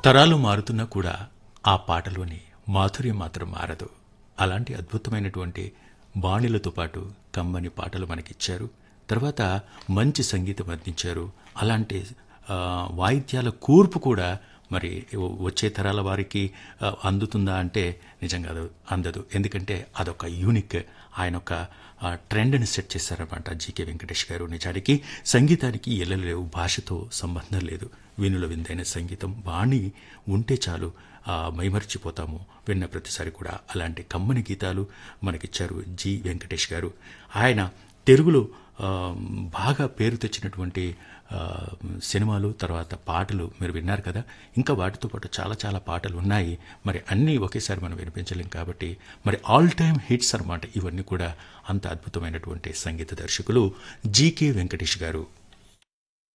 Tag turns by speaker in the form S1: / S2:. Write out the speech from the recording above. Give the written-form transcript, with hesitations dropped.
S1: తరాలు మారుతున్నా కూడా ఆ పాటలోని మాధుర్యం మాత్రం మారదు. అలాంటి అద్భుతమైనటువంటి బాణీలతో పాటు కమ్మని పాటలు మనకిచ్చారు. తర్వాత మంచి సంగీతం అందించారు. అలాంటి వాయిద్యాల కూర్పు కూడా మరి వచ్చే తరాల వారికి అందుతుందా అంటే నిజంగా అది అందదు. ఎందుకంటే అదొక యూనిక్, ఆయన ఒక ట్రెండ్ని సెట్ చేశారనమాట జీకే వెంకటేష్ గారు. నిజానికి సంగీతానికి ఎల్లలేవు, భాషతో సంబంధం లేదు. వీణుల విందైన సంగీతం బాణి ఉంటే చాలు, మైమర్చిపోతాము విన్న ప్రతిసారి కూడా. అలాంటి కమ్మని గీతాలు మనకిచ్చారు జి వెంకటేష్ గారు. ఆయన తెలుగులో బాగా పేరు తెచ్చినటువంటి సినిమాలు, తర్వాత పాటలు మీరు విన్నారు కదా. ఇంకా వాటితో పాటు చాలా చాలా పాటలు ఉన్నాయి. మరి అన్నీ ఒకేసారి మనం వినిపించలేం కాబట్టి మరి ఆల్ టైమ్ హిట్స్ అన్నమాట ఇవన్నీ కూడా. అంత అద్భుతమైనటువంటి సంగీత దర్శకులు జీకే వెంకటేష్ గారు.